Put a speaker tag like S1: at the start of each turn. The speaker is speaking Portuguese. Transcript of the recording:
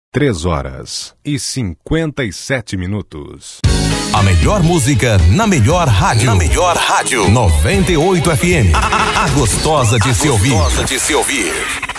S1: 3h57.
S2: A melhor música na melhor rádio. Na melhor rádio. 98 FM. A gostosa de se ouvir.